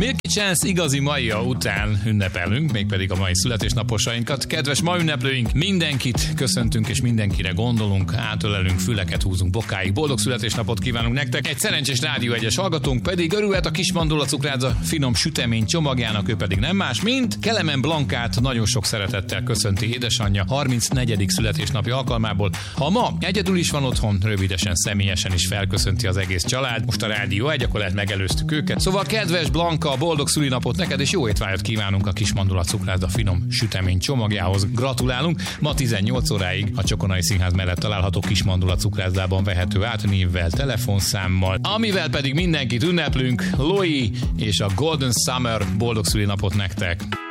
Milky Chance igazi maija után ünnepelünk, mégpedig a mai születésnaposainkat. Kedves ma ünneplőink, mindenkit köszöntünk és mindenkire gondolunk, átölelünk, füleket húzunk bokáig. Boldog születésnapot kívánunk nektek. Egy szerencsés Rádió 1-es hallgatónk pedig örülhet a kis mandula cukrászda finom sütemény csomagjának, ő pedig nem más, mint Kelemen Blankát nagyon sok szeretettel köszönti édesanyja 34. születésnapja alkalmából. Ha ma egyedül is van otthon, rövidesen, személyesen is felköszönti az egész család. Most a Rádió 1, akkor lehet megelőztük őket. Szóval kedves Blanka, boldog szülinapot neked, és jó étvágyat kívánunk a kis mandula cukrászda finom sütemény csomagjához. Gratulálunk! Ma 18 óráig a Csokonai Színház mellett található kis mandula cukrászdában vehető át névvel, telefonszámmal. Amivel pedig mindenkit ünneplünk, Loi és a Golden Summer, boldog szülinapot nektek!